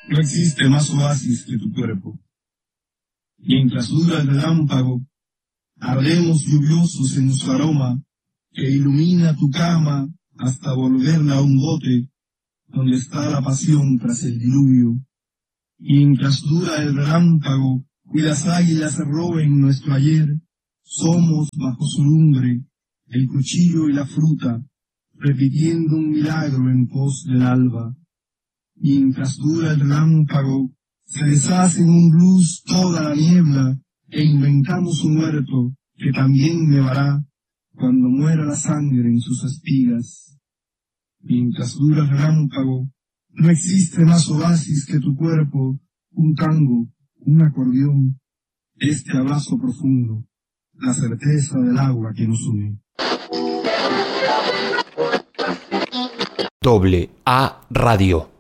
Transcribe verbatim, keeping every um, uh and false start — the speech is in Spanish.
no existe más oasis que tu cuerpo. Mientras dura el relámpago, ardemos lluviosos en su aroma, que ilumina tu cama hasta volverla a un bote, donde está la pasión tras el diluvio. Mientras dura el relámpago y las águilas roben nuestro ayer, somos bajo su lumbre, el cuchillo y la fruta, repitiendo un milagro en pos del alba. Mientras dura el relámpago, se deshace en un blues toda la niebla, e inventamos un huerto que también nevará cuando muera la sangre en sus espigas. Mientras dura el relámpago, no existe más oasis que tu cuerpo, un tango, un acordeón, este abrazo profundo, la certeza del agua que nos une. Doble A Radio.